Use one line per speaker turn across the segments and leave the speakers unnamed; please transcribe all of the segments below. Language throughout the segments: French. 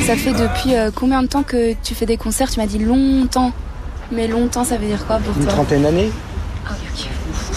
Ça fait depuis combien de temps que tu fais des concerts? Tu m'as dit longtemps. Mais longtemps, ça veut dire quoi pour toi?
Une trentaine d'années.
Ah oui,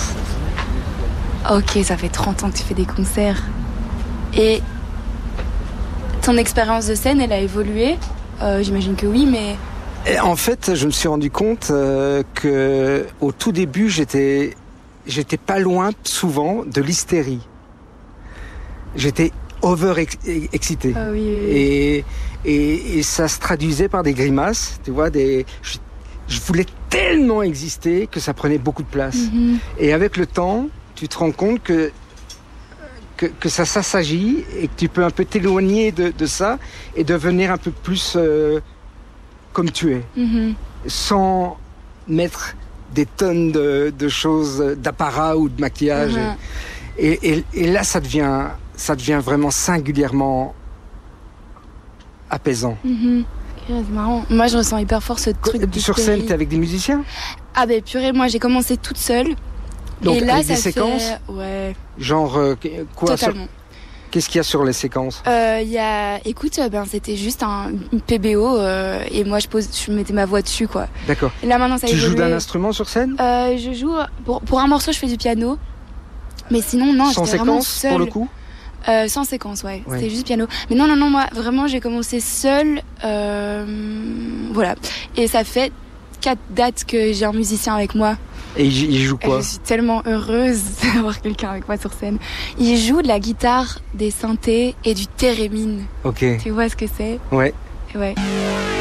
ok. Ok, ça fait 30 ans que tu fais des concerts. Et ton expérience de scène, elle a évolué? J'imagine que oui, mais...
Et en fait, je me suis rendu compte que au tout début, j'étais pas loin, souvent, de l'hystérie. J'étais over-excité.
Ah oui, oui.
Et ça se traduisait par des grimaces, tu vois, je voulais tellement exister que ça prenait beaucoup de place. Mm-hmm. Et avec le temps, tu te rends compte que ça s'agit et que tu peux un peu t'éloigner de ça et devenir un peu plus comme tu es. Mm-hmm. Sans mettre des tonnes de choses, d'apparat ou de maquillage. Mm-hmm. Et là, ça devient vraiment singulièrement apaisant.
Mm-hmm. C'est marrant. Moi, je ressens hyper fort ce truc d'hystérie.
Sur scène, t'es avec des musiciens? Ah
ben purée, moi j'ai commencé toute seule.
Donc
et là,
avec
ça
des séquences?
Ouais.
Genre quoi?
Totalement.
Qu'est-ce qu'il y a sur les séquences?
Écoute, c'était juste une PBO et moi je mettais ma voix dessus, quoi.
D'accord.
Et là maintenant ça a évolué.
Tu joues d'un instrument sur scène?
Je joue pour un morceau, je fais du piano, mais sinon non.
Sans
j'étais vraiment
séquence
seule.
pour le coup?
Sans séquence, ouais. C'était juste piano. Mais non, moi vraiment j'ai commencé seule, voilà. Et ça fait 4 dates que j'ai un musicien avec moi.
Et il joue quoi?
Je suis tellement heureuse d'avoir quelqu'un avec moi sur scène. Il joue de la guitare, des synthés et du thérémine.
Ok.
Tu vois ce que c'est?
Ouais.
Ouais.